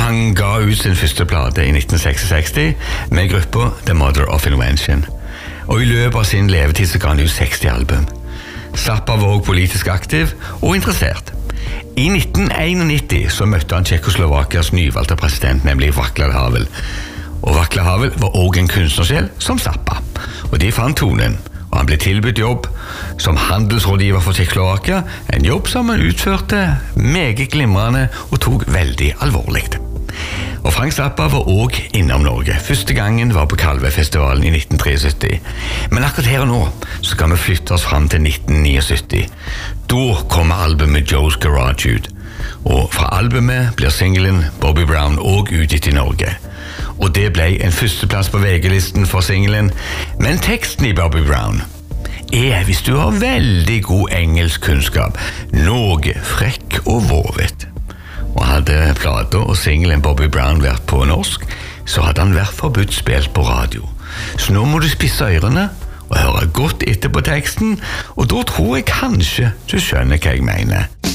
Han ga ut sin første plate i 1966 med gruppa The Mother of Invention. Og i løpet av sin levetid så ga han ut 60 album. Zappa var også politisk aktiv og interessert. I 1991 så møtte han Tsjekkoslovakias nyvalgte president, nemlig Václav Havel. Og Václav Havel var også en kunstnersjel som Zappa. Og de fant tonen, og han ble tilbudt jobb som handelsrådgiver for Tsjekkoslovakia, en jobb som han utførte meget glimrende og tok veldig alvorlig. Og Frank Zappa var også innom Norge. Første gangen var på Kalvøyfestivalen i 1973. Men akkurat her og nå så skal vi flytte oss frem til 1979. Da kommer albumet Joe's Garage ut. Og fra albumet blir singelen Bobby Brown også utgitt i Norge. Og det ble en førsteplass på VG-listen for singelen. Men teksten i Bobby Brown hvis du har veldig god engelsk kunnskap, noe frekk og vovet. Og hadde plata og singelen Bobby Brown vært på norsk, så hadde han vært forbudt spilt på radio. Så nå må du spisse ørene og høre godt etter på teksten, og da tror jeg kanskje du skjønner hva jeg mener.